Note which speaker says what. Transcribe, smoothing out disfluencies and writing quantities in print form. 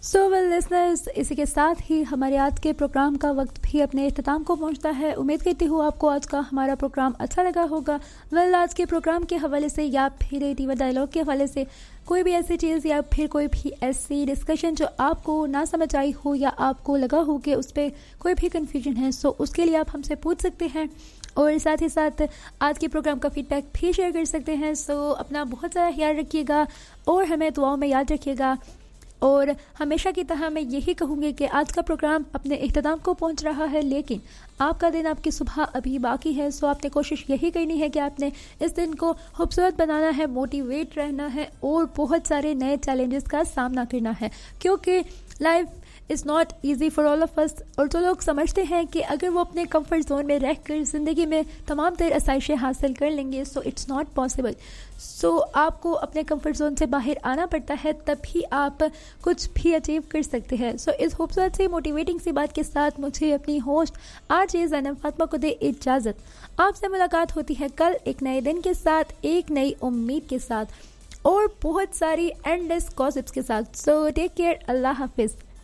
Speaker 1: سو well listeners, اسی کے ساتھ ہی ہمارے آج کے پروگرام کا وقت بھی اپنے اختتام کو پہنچتا ہے. امید کرتی ہوں آپ کو آج کا ہمارا پروگرام اچھا لگا ہوگا. آج کے پروگرام کے حوالے سے یا پھر ٹی وی ڈائلاگ کے حوالے سے کوئی بھی ایسی چیز یا پھر کوئی بھی ایسی ڈسکشن جو آپ کو نہ سمجھ آئی ہو یا آپ کو لگا ہو کہ اس پہ کوئی بھی کنفیوژن ہے، سو اس کے لیے آپ ہم سے پوچھ سکتے ہیں اور ساتھ ہی ساتھ آج کے پروگرام کا فیڈ بیک بھی شیئر کر سکتے ہیں. سو اپنا بہت زیادہ خیال رکھیے گا اور ہمیں دعاؤں میں یاد رکھیے گا. اور ہمیشہ کی طرح میں یہی کہوں گی کہ آج کا پروگرام اپنے اختتام کو پہنچ رہا ہے، لیکن آپ کا دن، آپ کی صبح ابھی باقی ہے. سو آپ نے کوشش یہی کرنی ہے کہ آپ نے اس دن کو خوبصورت بنانا ہے، موٹیویٹ رہنا ہے اور بہت سارے نئے چیلنجز کا سامنا کرنا ہے، کیونکہ life is not easy for all of اس. اور جو لوگ سمجھتے ہیں کہ اگر وہ اپنے کمفرٹ زون میں رہ کر زندگی میں تمام تر آسائشیں حاصل کر لیں گے، سو اٹس ناٹ پاسبل. سو آپ کو اپنے کمفرٹ زون سے باہر آنا پڑتا ہے، تبھی آپ کچھ بھی اچیو کر سکتے ہیں. سو اس خوبصورت سی موٹیویٹنگ سی بات کے ساتھ مجھے اپنی ہوسٹ آج زینب فاطمہ کو دے اجازت. آپ سے ملاقات ہوتی ہے کل ایک نئے دن کے ساتھ، ایک نئی امید کے ساتھ اور بہت ساری اینڈ لیس گاسپس کے ساتھ. سو ٹیک کیئر. اللہ حافظ.